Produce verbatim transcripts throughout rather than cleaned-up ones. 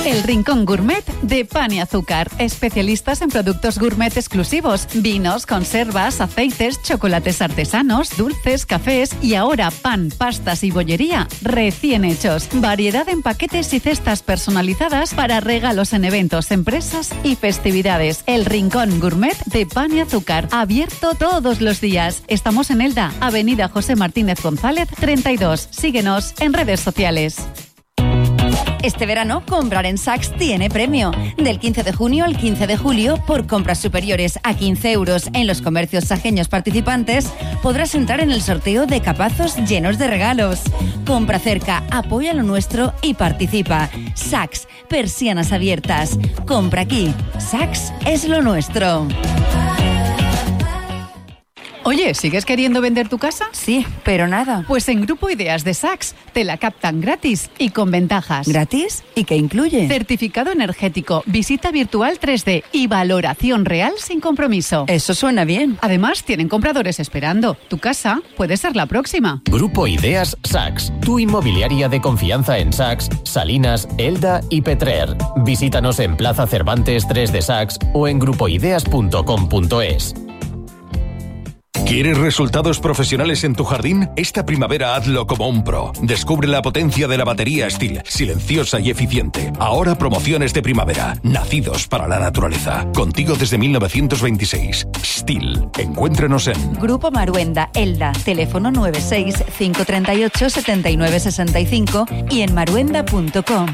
El Rincón Gourmet de Pan y Azúcar. Especialistas en productos gourmet exclusivos. Vinos, conservas, aceites, chocolates artesanos, dulces, cafés y ahora pan, pastas y bollería recién hechos. Variedad en paquetes y cestas personalizadas para regalos en eventos, empresas y festividades. El Rincón Gourmet de Pan y Azúcar. Abierto todos los días. Estamos en Elda, Avenida José Martínez González, treinta y dos. Síguenos en redes sociales. Este verano, comprar en Saks tiene premio. Del quince de junio al quince de julio, por compras superiores a quince euros en los comercios sajeños participantes, podrás entrar en el sorteo de capazos llenos de regalos. Compra cerca, apoya lo nuestro y participa. Saks, persianas abiertas. Compra aquí. Saks es lo nuestro. Oye, ¿sigues queriendo vender tu casa? Sí, pero nada. Pues en Grupo Ideas de Saks te la captan gratis y con ventajas. ¿Gratis? ¿Y qué incluye? Certificado energético, visita virtual tres D y valoración real sin compromiso. Eso suena bien. Además, tienen compradores esperando. Tu casa puede ser la próxima. Grupo Ideas Saks, tu inmobiliaria de confianza en Saks, Salinas, Elda y Petrer. Visítanos en Plaza Cervantes tres de Saks o en grupoideas punto com punto es. ¿Quieres resultados profesionales en tu jardín? Esta primavera hazlo como un pro. Descubre la potencia de la batería Stihl, silenciosa y eficiente. Ahora promociones de primavera, nacidos para la naturaleza. Contigo desde mil novecientos veintiséis. Stihl. Encuéntranos en Grupo Maruenda, Elda, teléfono nueve seis, cinco tres ocho, siete nueve seis cinco y en maruenda punto com.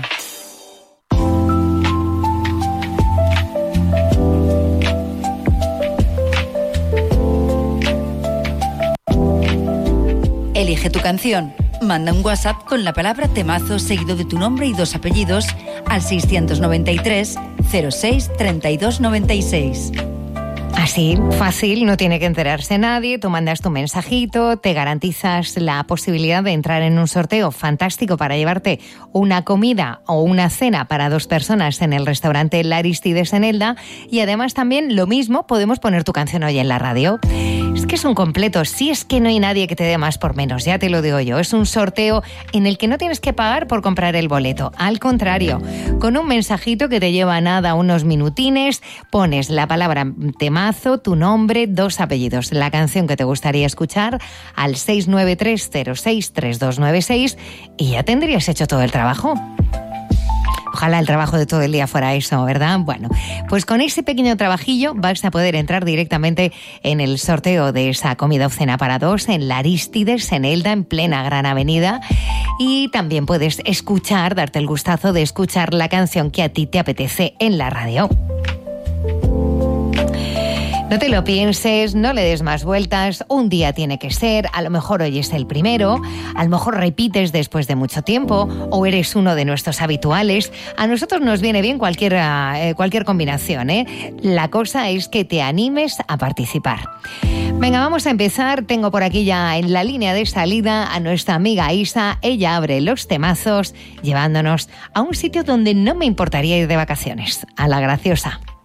Elige tu canción. Manda un WhatsApp con la palabra temazo seguido de tu nombre y dos apellidos al seiscientos noventa y tres, cero seis, treinta y dos noventa y seis. Así, fácil, no tiene que enterarse nadie, tú mandas tu mensajito, te garantizas la posibilidad de entrar en un sorteo fantástico para llevarte una comida o una cena para dos personas en el restaurante L'Aristides en Elda y además también lo mismo, podemos poner tu canción hoy en la radio. Es que es un completo, si es que no hay nadie que te dé más por menos, ya te lo digo yo, es un sorteo en el que no tienes que pagar por comprar el boleto, al contrario, con un mensajito que te lleva nada, unos minutines, pones la palabra tema, tu nombre, dos apellidos, la canción que te gustaría escuchar al seis nueve tres, cero seis, tres dos nueve seis y ya tendrías hecho todo el trabajo. Ojalá el trabajo de todo el día fuera eso, ¿verdad? Bueno, pues con ese pequeño trabajillo vas a poder entrar directamente en el sorteo de esa comida o cena para dos en L'Aristides, en Elda, en plena Gran Avenida. Y también puedes escuchar, darte el gustazo de escuchar la canción que a ti te apetece en la radio. No te lo pienses, no le des más vueltas, un día tiene que ser, a lo mejor hoy es el primero, a lo mejor repites después de mucho tiempo o eres uno de nuestros habituales. A nosotros nos viene bien cualquier, eh, cualquier combinación, ¿eh? La cosa es que te animes a participar. Venga, vamos a empezar. Tengo por aquí ya en la línea de salida a nuestra amiga Isa. Ella abre los temazos llevándonos a un sitio donde no me importaría ir de vacaciones, a La Graciosa.